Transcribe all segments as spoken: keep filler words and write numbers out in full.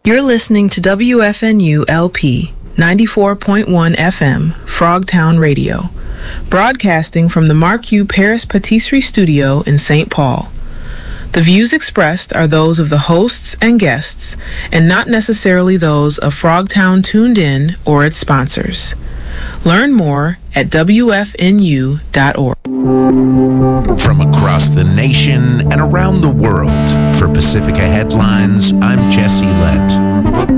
You're listening to W F N U L P ninety-four point one F M, Frogtown Radio, broadcasting from the Marquis Paris Patisserie Studio in Saint Paul. The views expressed are those of the hosts and guests, and not necessarily those of Frogtown Tuned In or its sponsors. Learn more at W F N U dot org. From across the nation and around the world, for Pacifica Headlines, I'm Jesse Lent.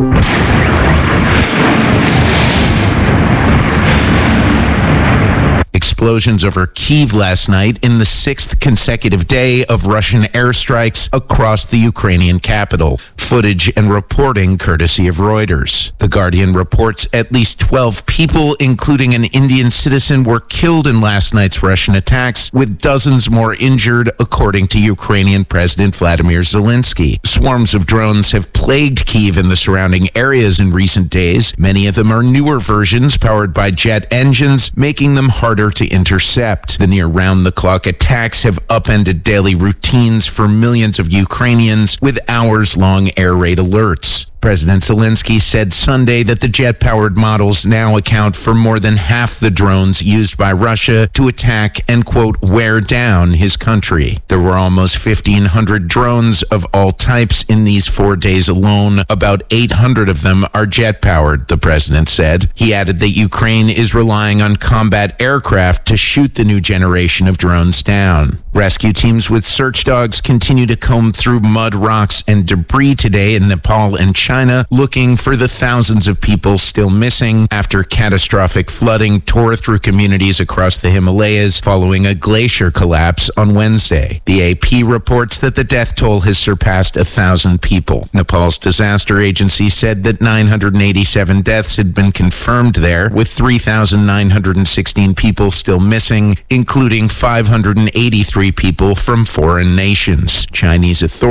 Explosions over Kyiv last night in the sixth consecutive day of Russian airstrikes across the Ukrainian capital. Footage and reporting courtesy of Reuters. The Guardian reports at least twelve people, including an Indian citizen, were killed in last night's Russian attacks, with dozens more injured, according to Ukrainian President Vladimir Zelensky. Swarms of drones have plagued Kyiv and the surrounding areas in recent days. Many of them are newer versions powered by jet engines, making them harder to intercept. The near round-the-clock attacks have upended daily routines for millions of Ukrainians, with hours-long air raid alerts. President Zelensky said Sunday that the jet-powered models now account for more than half the drones used by Russia to attack and, quote, wear down his country. There were almost fifteen hundred drones of all types in these four days alone. About eight hundred of them are jet-powered, the president said. He added that Ukraine is relying on combat aircraft to shoot the new generation of drones down. Rescue teams with search dogs continue to comb through mud, rocks, and debris today in Nepal and China. China, looking for the thousands of people still missing after catastrophic flooding tore through communities across the Himalayas following a glacier collapse on Wednesday. The A P reports that the death toll has surpassed a thousand people. Nepal's disaster agency said that nine hundred eighty-seven deaths had been confirmed there, with three thousand nine hundred sixteen people still missing, including five hundred eighty-three people from foreign nations. Chinese authorities